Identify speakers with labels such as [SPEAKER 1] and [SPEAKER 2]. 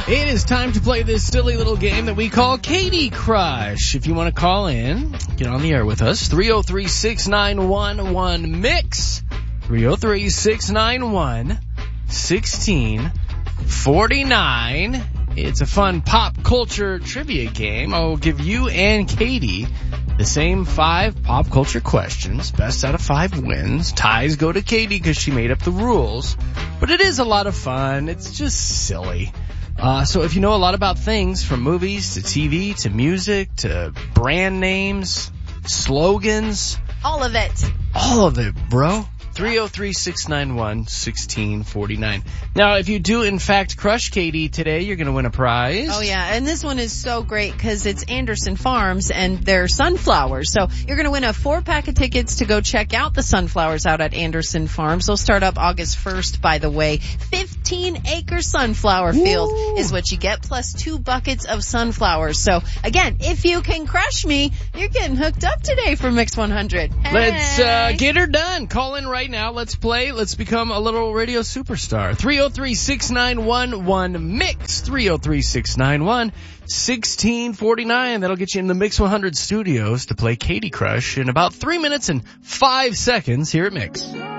[SPEAKER 1] It is time to play this silly little game that we call Katie Crush. If you want to call in, get on the air with us. 303-691-1-MIX. 303-691-1649. It's a fun pop culture trivia game. I'll give you and Katie the same 5 pop culture questions. Best out of 5 wins. Ties go to Katie because she made up the rules. But it is a lot of fun. It's just silly. So if you know a lot about things from movies to TV to music to brand names, slogans.
[SPEAKER 2] All of it.
[SPEAKER 1] All of it, bro. 303-691-1649. Now, if you do, in fact, crush Katie today, you're going to win a prize.
[SPEAKER 2] Oh, yeah. And this one is so great because it's Anderson Farms and their sunflowers. So you're going to win a 4-pack of tickets to go check out the sunflowers out at Anderson Farms. They'll start up August 1st, by the way. 15-acre sunflower field is what you get, plus 2 buckets of sunflowers. So, again, if you can crush me, you're getting hooked up today for Mix 100. Hey.
[SPEAKER 1] Let's get her done. Call in right now. Let's play. Let's become a little radio superstar. 303-691-1-MIX. 303-691-1649. That'll get you in the Mix 100 studios to play Katie Crush in about 3 minutes and 5 seconds here at Mix.